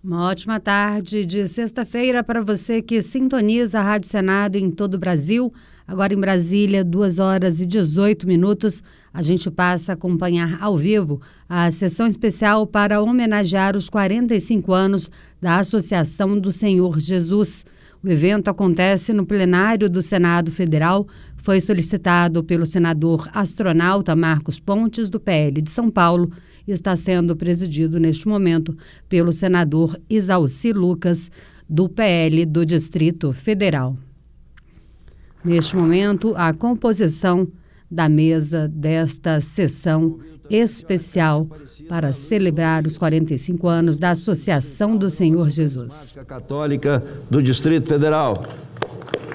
Uma ótima tarde de sexta-feira para você que sintoniza a Rádio Senado em todo o Brasil. Agora em Brasília, 2h18. A gente passa a acompanhar ao vivo a sessão especial para homenagear os 45 anos da Associação do Senhor Jesus. O evento acontece no plenário do Senado Federal. Foi solicitado pelo senador astronauta Marcos Pontes, do PL de São Paulo, e está sendo presidido neste momento pelo senador Isalci Lucas, do PL do Distrito Federal. Neste momento, a composição da mesa desta sessão especial para celebrar os 45 anos da Associação do Senhor Jesus. Católica do Distrito Federal.